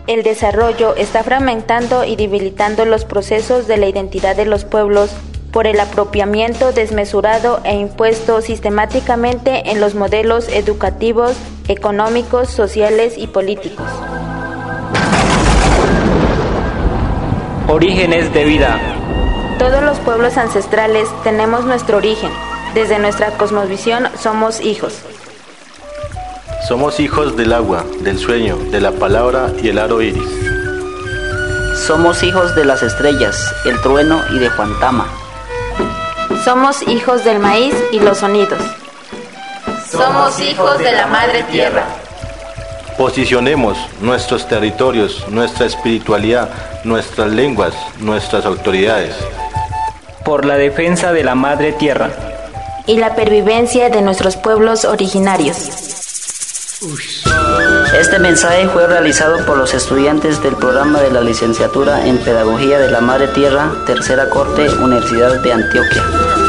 el desarrollo está fragmentando y debilitando los procesos de la identidad de los pueblos por el apropiamiento desmesurado e impuesto sistemáticamente en los modelos educativos, económicos, sociales y políticos. Orígenes de vida. Todos los pueblos ancestrales tenemos nuestro origen. Desde nuestra cosmovisión somos hijos. Somos hijos del agua, del sueño, de la palabra y el aro iris. Somos hijos de las estrellas, el trueno y de Juantama. Somos hijos del maíz y los sonidos. Somos hijos de la madre tierra. Posicionemos nuestros territorios, nuestra espiritualidad, nuestras lenguas, nuestras autoridades. Por la defensa de la madre tierra. Y la pervivencia de nuestros pueblos originarios. Este mensaje fue realizado por los estudiantes del programa de la licenciatura en Pedagogía de la Madre Tierra, Tercera Corte, Universidad de Antioquia.